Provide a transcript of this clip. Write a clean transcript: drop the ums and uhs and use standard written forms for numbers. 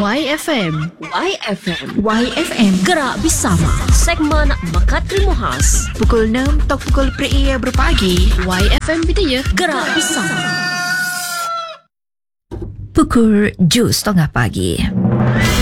YFM. YFM. YFM. Gerak bersama. Segmen Makatri Muhas. Pukul 6 atau pukul PRI berpagi. YFM Bidaya. Gerak bersama. Pukul 7.30 pagi.